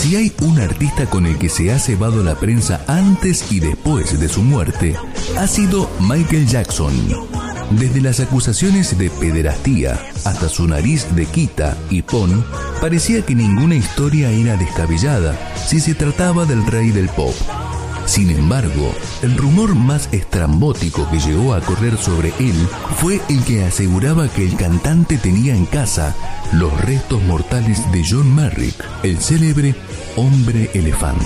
Si hay un artista con el que se ha cebado la prensa antes y después de su muerte, ha sido Michael Jackson. Desde las acusaciones de pederastía hasta su nariz de quita y pon, parecía que ninguna historia era descabellada si se trataba del rey del pop. Sin embargo, el rumor más estrambótico que llegó a correr sobre él fue el que aseguraba que el cantante tenía en casa los restos mortales de John Merrick, el célebre hombre elefante.